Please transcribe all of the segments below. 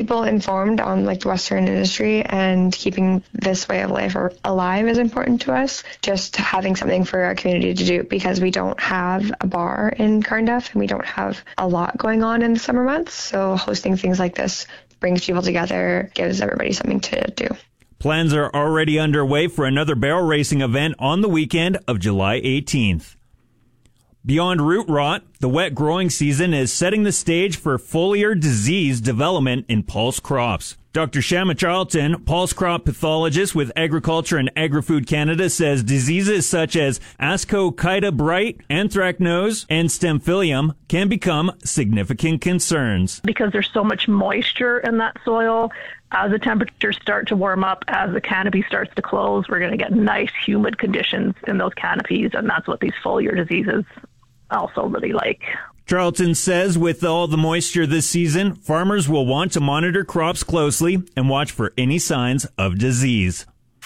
people informed on like the Western industry and keeping this way of life alive is important to us. Just having something for our community to do, because we don't have a bar in Carnduff and we don't have a lot going on in the summer months. So hosting things like this brings people together, gives everybody something to do. Plans are already underway for another barrel racing event on the weekend of July 18th. Beyond root rot, the wet growing season is setting the stage for foliar disease development in pulse crops. Dr. Shamma Charlton, pulse crop pathologist with Agriculture and Agri-Food Canada, says diseases such as Ascochyta bright, anthracnose, and Staphylium can become significant concerns. Because there's so much moisture in that soil, as the temperatures start to warm up, as the canopy starts to close, we're going to get nice humid conditions in those canopies, and that's what these foliar diseases also really like. Charlton says with all the moisture this season, farmers will want to monitor crops closely and watch for any signs of disease.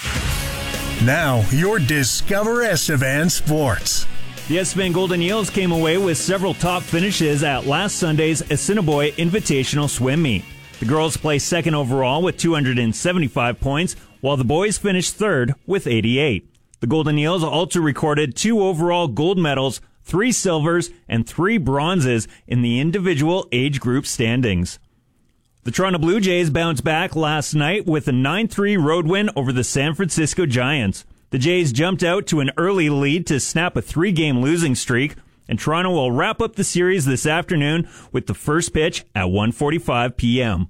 Now, your Discover Estevan Sports. The Estevan Golden Eels came away with several top finishes at last Sunday's Assiniboia Invitational Swim Meet. The girls placed second overall with 275 points, while the boys finished third with 88. The Golden Eels also recorded 2 overall gold medals, 3 silvers, and 3 bronzes in the individual age group standings. The Toronto Blue Jays bounced back last night with a 9-3 road win over the San Francisco Giants. The Jays jumped out to an early lead to snap a 3-game losing streak, and Toronto will wrap up the series this afternoon with the first pitch at 1:45 p.m.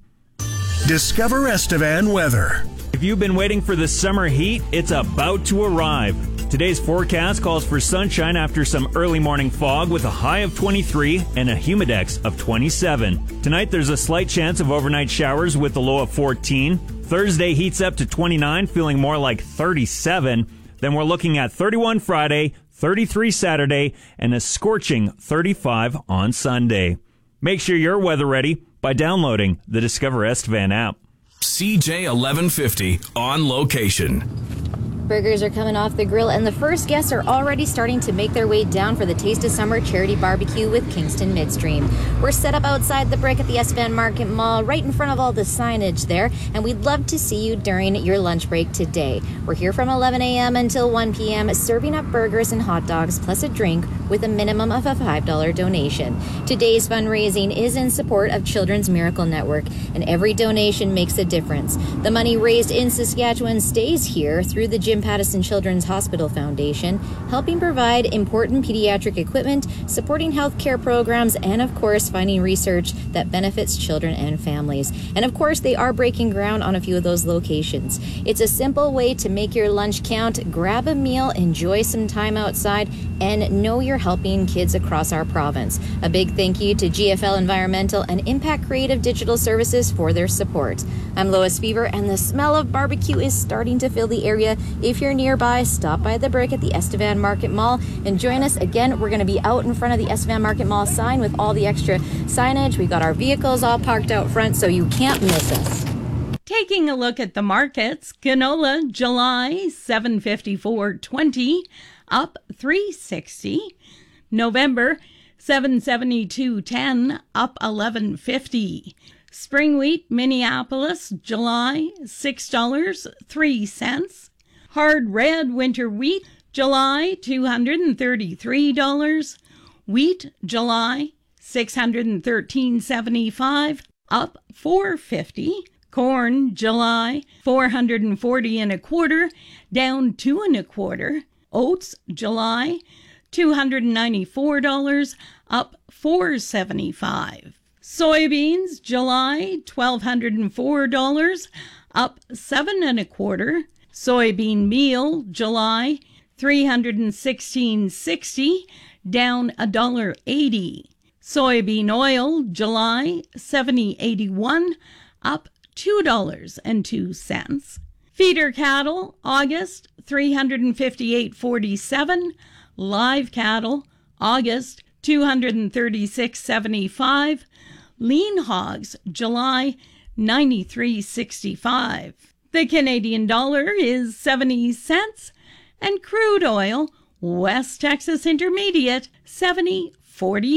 Discover Estevan weather. If you've been waiting for the summer heat, it's about to arrive. Today's forecast calls for sunshine after some early morning fog with a high of 23 and a humidex of 27. Tonight there's a slight chance of overnight showers with a low of 14. Thursday heats up to 29, feeling more like 37. Then we're looking at 31 Friday, 33 Saturday, and a scorching 35 on Sunday. Make sure you're weather ready by downloading the Discover Estevan app. CJ 1150 on location. Burgers are coming off the grill, and the first guests are already starting to make their way down for the Taste of Summer charity barbecue with Kingston Midstream. We're set up outside the brick at the Estevan Market Mall, right in front of all the signage there, and we'd love to see you during your lunch break today. We're here from 11 a.m. until 1 p.m., serving up burgers and hot dogs, plus a drink with a minimum of a $5 donation. Today's fundraising is in support of Children's Miracle Network, and every donation makes a difference. The money raised in Saskatchewan stays here through the Jim Pattison Children's Hospital Foundation, helping provide important pediatric equipment, supporting healthcare programs, and of course finding research that benefits children and families. And of course they are breaking ground on a few of those locations. It's a simple way to make your lunch count, grab a meal, enjoy some time outside, and know you're helping kids across our province. A big thank you to GFL Environmental and Impact Creative Digital Services for their support. I'm Lois Fever, and the smell of barbecue is starting to fill the area. If you're nearby, stop by the brick at the Estevan Market Mall and join us. Again, we're going to be out in front of the Estevan Market Mall sign with all the extra signage. We've got our vehicles all parked out front, so you can't miss us. Taking a look at the markets, canola July $754.20, up $3.60. November $772.10, up $11.50. Spring wheat Minneapolis July $6.03. Hard red winter wheat July $233. Wheat July $613.75, up $4.50. Corn July $440.25, down $2.25. Oats July $294, up $4.75. Soybeans July $1,204, up $7.25. Soybean meal July $316.60, down $1.80. Soybean oil July $70.81, up $2.02. Feeder cattle August $358.47. Live cattle August $236.75. Lean hogs July $93.65. The Canadian dollar is 70 cents, and crude oil West Texas Intermediate 70.40.